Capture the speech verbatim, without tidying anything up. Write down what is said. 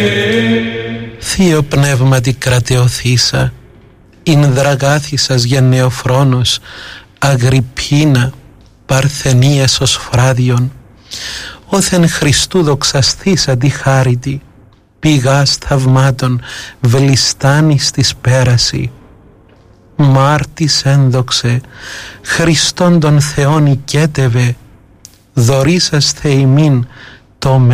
Θείο πνεύματι κρατεωθήσα, ειν δραγάθησας γενναιοφρόνος, Αγριππίνα, παρθενίας ως φράδιον, όθεν Χριστού δοξαστήσα τη χάριτη, πηγάς θαυμάτων βλιστάνης της πέραση. Μάρτης ένδοξε, Χριστόν τον Θεόν οικέτευε, δωρήσας θεημίν το